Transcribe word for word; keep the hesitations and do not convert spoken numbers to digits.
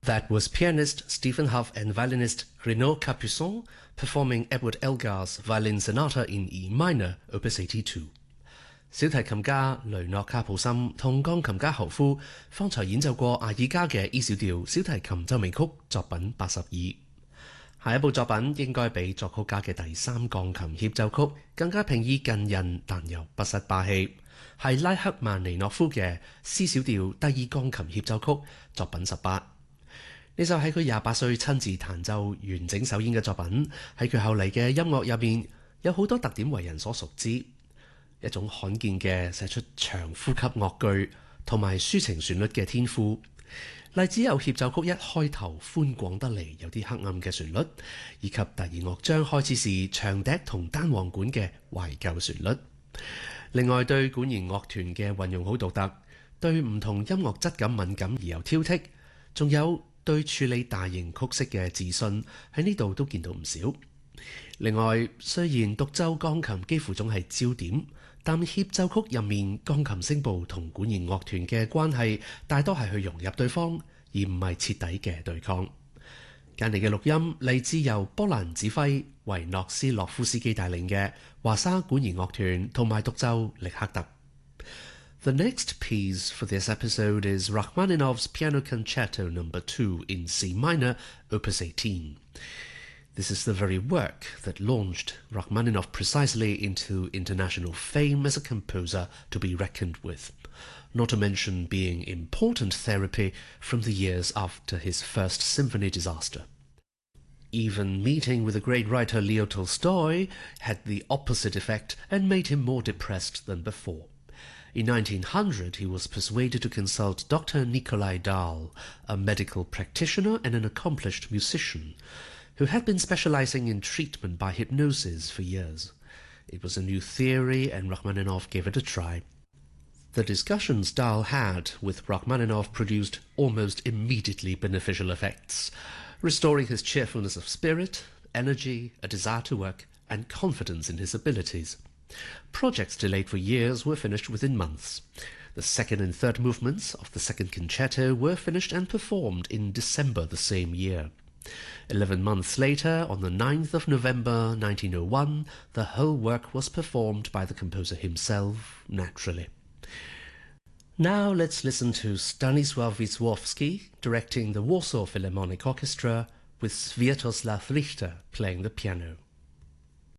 That was pianist Stephen Hough and violinist Renaud Capuçon performing Edward Elgar's Violin Sonata in E minor, Opus eighty-two。小提琴家雷諾卡普森同鋼琴家侯夫方才演奏過阿爾加嘅 E 小調小提琴奏鳴曲作品八十二。下一部作品應該比作曲家嘅第三鋼琴協奏曲更加平易近人，但又不失霸氣，係拉克曼尼諾夫嘅 C 小調第二鋼琴協奏曲作品十八。呢首喺佢廿八歲親自彈奏完整首演嘅作品，喺佢後嚟嘅音樂入面有好多特點為人所熟知，一種罕見嘅寫出長呼吸樂句同埋抒情旋律嘅天賦。例子有協奏曲一開頭寬廣得嚟有啲黑暗嘅旋律，以及第二樂章開始時長笛同單簧管嘅懷舊旋律。另外對管弦樂團嘅運用好獨特，對唔同音樂質感敏感而又挑剔，仲有對處理大型曲式嘅自信，喺呢度都見到唔少。另外，雖然獨奏鋼琴幾乎總係焦點，但協奏曲入面鋼琴聲部同管弦樂團嘅關係大多係去融入對方，而唔係徹底嘅對抗。間嚟嘅錄音嚟自由波蘭指揮維諾斯洛夫斯基帶領嘅華沙管弦樂團同埋獨奏力克特。The next piece for this episode is Rachmaninoff's Piano Concerto number two in C minor, Opus eighteen. This is the very work that launched Rachmaninoff precisely into international fame as a composer to be reckoned with, not to mention being important therapy from the years after his first symphony disaster. Even meeting with the great writer Leo Tolstoy had the opposite effect and made him more depressed than before. In nineteen hundred, he was persuaded to consult Doctor Nikolai Dahl, a medical practitioner and an accomplished musician, who had been specializing in treatment by hypnosis for years. It was a new theory, and Rachmaninoff gave it a try. The discussions Dahl had with Rachmaninoff produced almost immediately beneficial effects, restoring his cheerfulness of spirit, energy, a desire to work, and confidence in his abilities. Projects delayed for years were finished within months. The second and third movements of the second concerto were finished and performed in December the same year. Eleven months later, on the ninth of November nineteen oh one, the whole work was performed by the composer himself, naturally. Now let's listen to Stanisław Wisłowski directing the Warsaw Philharmonic Orchestra with Sviatoslav Richter playing the piano.